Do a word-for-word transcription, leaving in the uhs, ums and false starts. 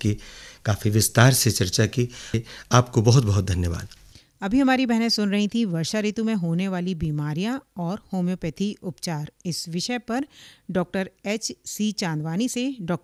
की काफ़ी विस्तार से चर्चा की। आपको बहुत बहुत धन्यवाद। अभी हमारी बहनें सुन रही थी वर्षा ऋतु में होने वाली बीमारियां और होम्योपैथी उपचार, इस विषय पर डॉक्टर एच सी चांदवानी से डॉक्टर